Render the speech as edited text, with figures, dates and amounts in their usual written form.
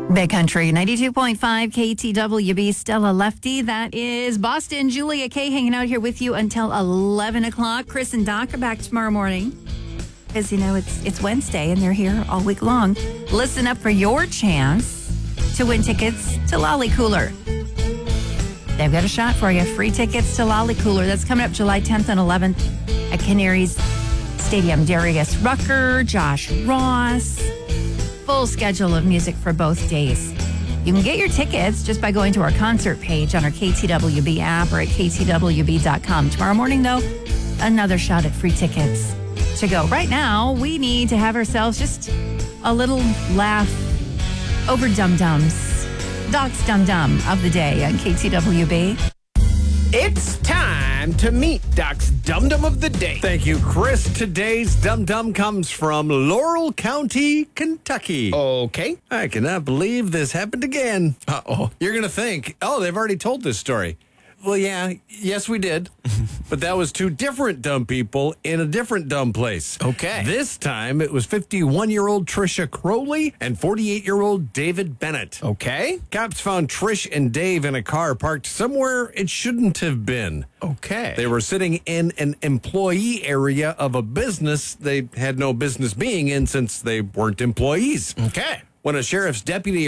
Big Country 92.5 KTWB. Stella Lefty. That is Boston. Julia K hanging out here with you until 11 o'clock. Chris and Doc are back tomorrow morning. Because, it's Wednesday and they're here all week long. Listen up for your chance to win tickets to Lolly Cooler. They've got a shot for you. Free tickets to Lolly Cooler. That's coming up July 10th and 11th at Canaries Stadium. Darius Rucker, Josh Ross. Full schedule of music for both days. You can get your tickets just by going to our concert page on our KTWB app or at ktwb.com. Tomorrow morning, though, another shot at free tickets to go. Right now, we need to have ourselves just a little laugh over dum-dums. Doc's Dum-Dum of the day on KTWB. It's time to meet Doc's Dum-Dum of the day. Thank you, Chris. Today's Dum-Dum comes from Laurel County, Kentucky. Okay. I cannot believe this happened again. Uh-oh. You're going to think, they've already told this story. Well, yes, we did. But that was two different dumb people in a different dumb place. Okay. This time, it was 51-year-old Tricia Crowley and 48-year-old David Bennett. Okay. Cops found Trish and Dave in a car parked somewhere it shouldn't have been. Okay. They were sitting in an employee area of a business they had no business being in since they weren't employees. Okay. When a sheriff's deputy